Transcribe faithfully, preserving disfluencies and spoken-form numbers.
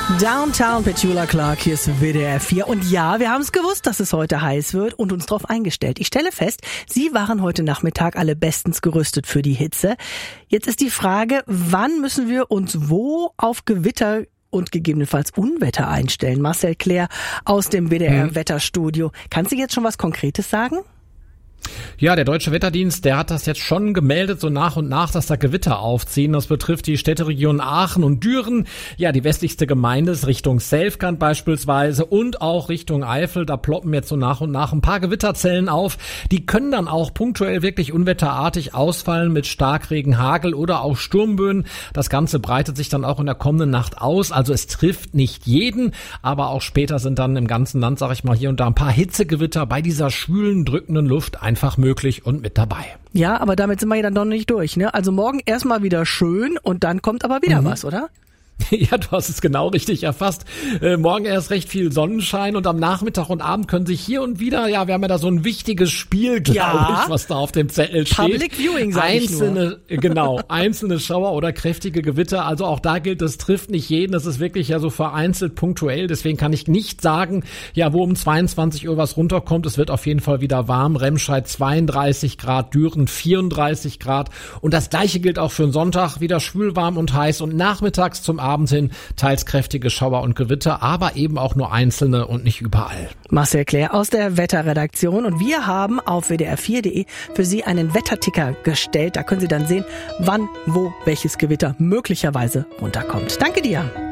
Downtown Petula Clark, hier ist W D R vier. Und ja, wir haben es gewusst, dass es heute heiß wird und uns darauf eingestellt. Ich stelle fest, Sie waren heute Nachmittag alle bestens gerüstet für die Hitze. Jetzt ist die Frage, wann müssen wir uns wo auf Gewitter und gegebenenfalls Unwetter einstellen? Marcel Clair aus dem W D R-Wetterstudio. Kannst du jetzt schon was Konkretes sagen? Ja, der Deutsche Wetterdienst, der hat das jetzt schon gemeldet, so nach und nach, dass da Gewitter aufziehen. Das betrifft die Städteregionen Aachen und Düren. Ja, die westlichste Gemeinde ist Richtung Selfkant beispielsweise und auch Richtung Eifel. Da ploppen jetzt so nach und nach ein paar Gewitterzellen auf. Die können dann auch punktuell wirklich unwetterartig ausfallen mit Starkregen, Hagel oder auch Sturmböen. Das Ganze breitet sich dann auch in der kommenden Nacht aus. Also es trifft nicht jeden, aber auch später sind dann im ganzen Land, sag ich mal, hier und da ein paar Hitzegewitter bei dieser schwülen, drückenden Luft einfach möglich und mit dabei. Ja, aber damit sind wir ja dann noch nicht durch, ne? Also morgen erstmal wieder schön und dann kommt aber wieder mhm. was, oder? Ja, du hast es genau richtig erfasst. Äh, morgen erst recht viel Sonnenschein und am Nachmittag und Abend können sich hier und wieder, ja, wir haben ja da so ein wichtiges Spiel, glaube ja. ich, was da auf dem Zettel steht. Public Viewing, sag einzelne, ich nur. Genau, einzelne Schauer oder kräftige Gewitter. Also auch da gilt, das trifft nicht jeden. Das ist wirklich ja so vereinzelt punktuell. Deswegen kann ich nicht sagen, ja, wo um zweiundzwanzig Uhr was runterkommt. Es wird auf jeden Fall wieder warm. Remscheid zweiunddreißig Grad, Düren vierunddreißig Grad. Und das Gleiche gilt auch für den Sonntag. Wieder schwül, warm und heiß und nachmittags zum Abend hin teils kräftige Schauer und Gewitter, aber eben auch nur einzelne und nicht überall. Marcel Clair aus der Wetterredaktion und wir haben auf W D R vier Punkt de für Sie einen Wetterticker gestellt. Da können Sie dann sehen, wann, wo, welches Gewitter möglicherweise runterkommt. Danke dir.